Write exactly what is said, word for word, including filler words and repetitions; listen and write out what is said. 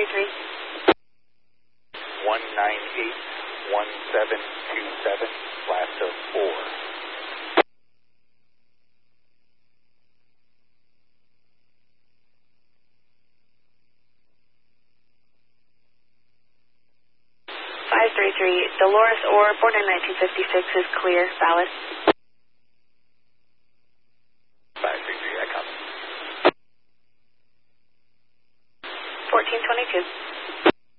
three. one nine eight one seven two seven, last of four. five three three, Dolores Orr, born in nineteen fifty-six, is clear, valid.